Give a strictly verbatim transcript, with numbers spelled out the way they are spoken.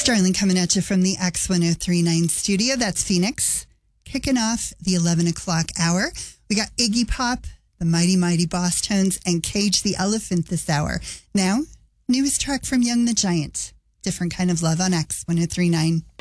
Starling coming at you from the X ten thirty-nine studio. That's Phoenix. Kicking off the eleven o'clock hour. We got Iggy Pop, the Mighty Mighty Boss Tones, and Cage the Elephant this hour. Now, newest track from Young the Giant. Different Kind of Love on X ten thirty-nine.